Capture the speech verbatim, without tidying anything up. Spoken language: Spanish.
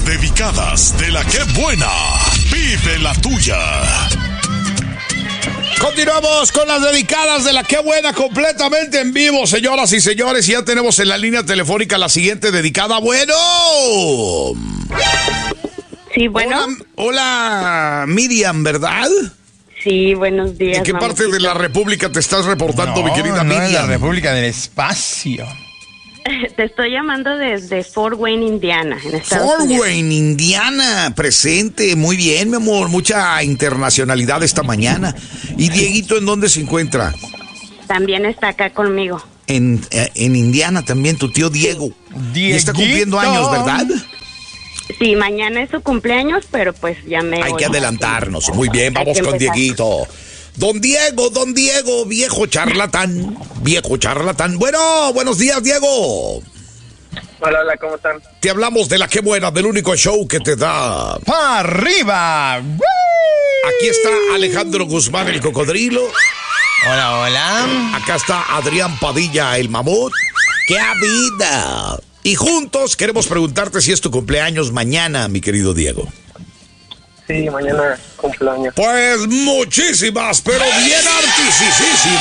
dedicadas de la que buena. Vive la tuya. Continuamos con las dedicadas de la que buena, completamente en vivo, señoras y señores. Y ya tenemos en la línea telefónica la siguiente dedicada. Bueno. Sí, bueno. Hola, hola Miriam, ¿verdad? Sí, buenos días. ¿En qué mamacita. parte de la República te estás reportando, No, mi querida no Miriam? en la República del Espacio. Te estoy llamando desde Fort Wayne, Indiana, en Estados Fort Unidos. Wayne, Indiana, presente. Muy bien, mi amor. Mucha internacionalidad esta mañana. ¿Y Dieguito en dónde se encuentra? También está acá conmigo. En, eh, en Indiana también, tu tío Diego. Y está cumpliendo años, ¿verdad? Sí, mañana es su cumpleaños, pero pues ya me Hay voy. que adelantarnos. Muy bien, Hay vamos que con empezar. Dieguito. Don Diego, don Diego, viejo charlatán. Viejo charlatán. Bueno, buenos días, Diego. Hola, hola, ¿cómo están? Te hablamos de la que buena, del único show que te da. ¡Pa' arriba! Aquí está Alejandro Guzmán, el cocodrilo. Hola, hola. Acá está Adrián Padilla, el mamut. ¡Qué vida! Y juntos queremos preguntarte si es tu cumpleaños mañana, mi querido Diego. Sí, mañana cumpleaños. Pues muchísimas, pero bien artisísimas.